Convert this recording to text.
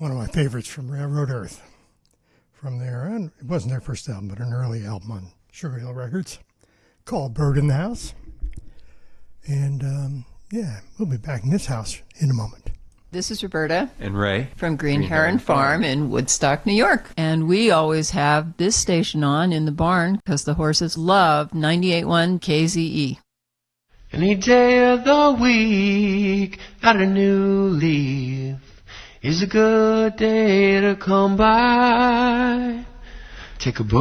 one of my favorites from Railroad Earth. From there, and it wasn't their first album, but an early album on Sugar Hill Records called Bird in the House. And we'll be back in this house in a moment. This is Roberta and Ray from Green Heron Farm in Woodstock, New York. And we always have this station on in the barn because the horses love 98.1 KZE. Any day of the week, got a new leaf, is a good day to come by. Take a book.